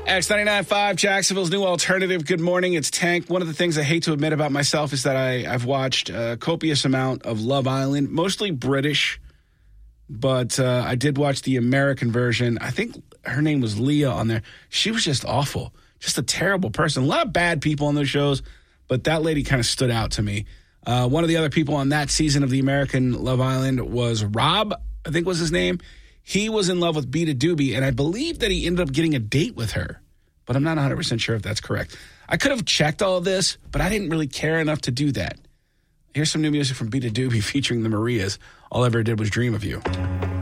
X99.5, Jacksonville's new alternative. Good morning, it's Tank. One of the things I hate to admit about myself is that I've watched a copious amount of Love Island, mostly British, but I did watch the American version. I think her name was Leah on there. She was just awful, just a terrible person. A lot of bad people on those shows, but that lady kind of stood out to me. One of the other people on that season of the American Love Island was Rob, I think was his name. He was in love with Beta Doobie, and I believe that he ended up getting a date with her, but I'm not 100% sure if that's correct. I could have checked all of this, but I didn't really care enough to do that. Here's some new music from Beta Doobie featuring the Marias. All I ever did was dream of you.